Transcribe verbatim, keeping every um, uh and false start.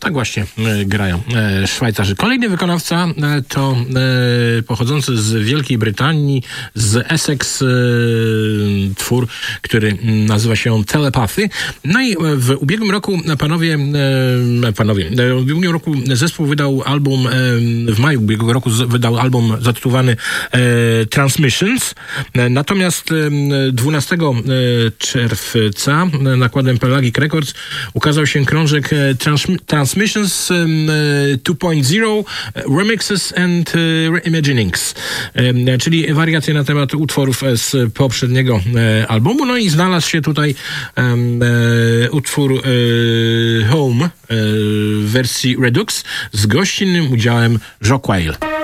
tak właśnie e, grają e, Szwajcarzy. Kolejny wykonawca e, to e, pochodzący z Wielkiej Brytanii, z Essex, e, twór, który nazywa się Telepathy. No i w ubiegłym roku panowie, e, panowie, e, w ubiegłym roku zespół wydał album, e, w maju ubiegłego roku z, wydał album zatytułowany e, Transmissions. E, natomiast e, dwunastego czerwca nakładem Pelagic Records ukazał się krążek Trans- Transmissions dwa zero Remixes and Reimaginings, czyli wariacje na temat utworów z poprzedniego albumu. No i znalazł się tutaj um, utwór um, Home w wersji Redux z gościnnym udziałem Jacques Whale.